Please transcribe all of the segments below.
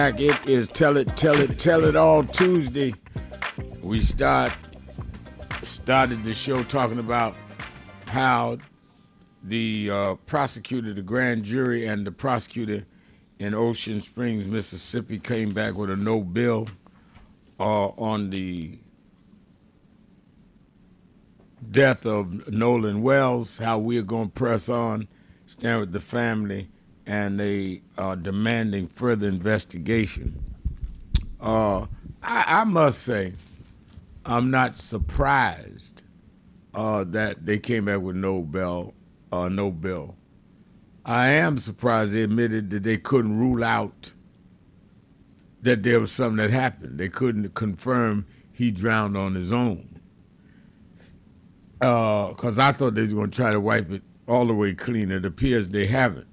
It is Tell It All Tuesday. We started the show talking about how the prosecutor, the grand jury, and the prosecutor in Ocean Springs, Mississippi, came back with a no bill on the death of Nolan Wells, how we're going to press on, stand with the family, and they are demanding further investigation. I must say, I'm not surprised that they came back with no bill. I am surprised they admitted that they couldn't rule out that there was something that happened. They couldn't confirm he drowned on his own. Because I thought they were going to try to wipe it all the way clean. It appears they haven't.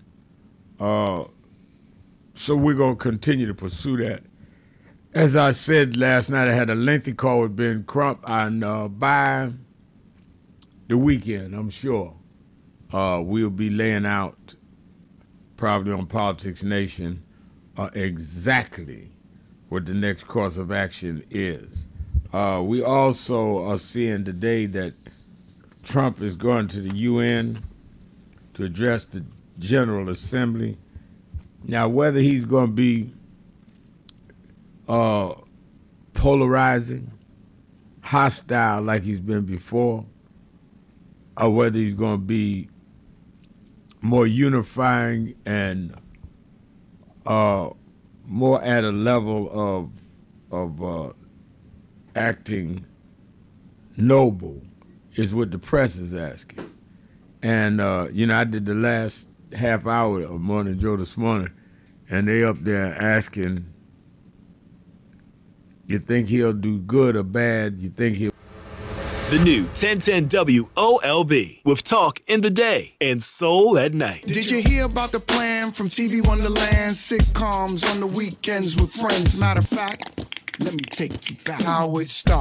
So we're going to continue to pursue that. As I said last night, I had a lengthy call with Ben Crump, and by the weekend, I'm sure, we'll be laying out, probably on Politics Nation, exactly what the next course of action is. We also are seeing today that Trump is going to the UN to address the General Assembly. Now, whether he's going to be polarizing, hostile like he's been before, or whether he's going to be more unifying and more at a level of acting noble, is what the press is asking. And, I did the last half hour of Morning Joe this morning, and they up there asking, you think he'll do good or bad? You think he'll... The new 1010 WOLB with talk in the day and soul at night. Did you hear about the plan from TV Wonderland? Sitcoms on the weekends with friends. Matter of fact, let me take you back. How it started.